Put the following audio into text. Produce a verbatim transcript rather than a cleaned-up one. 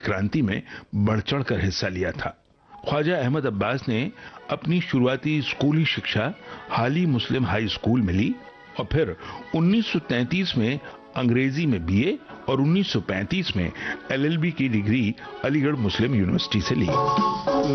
क्रांति में बढ़ चढ़ कर हिस्सा लिया था। ख्वाजा अहमद अब्बास ने अपनी शुरुआती स्कूली शिक्षा हाली मुस्लिम हाई स्कूल में ली और फिर उन्नीस सौ तैंतीस में अंग्रेजी में बीए और उन्नीस सौ पैंतीस में एलएलबी की डिग्री अलीगढ़ मुस्लिम यूनिवर्सिटी से ली।